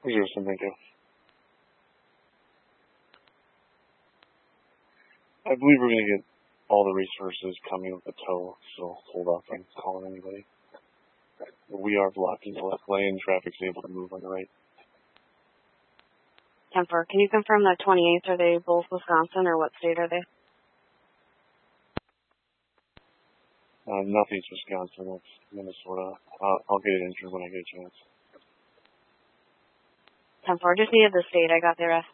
Pearson, thank you. I believe we're going to get all the resources coming with the tow, so hold off on calling anybody. We are blocking the left lane. Traffic's able to move on the right. 10-4, can you confirm that 28th, are they both Wisconsin, or what state are they? Northeast Wisconsin, that's Minnesota. I'll get it injured when I get a chance. 10-4, just needed the state, I got the rest.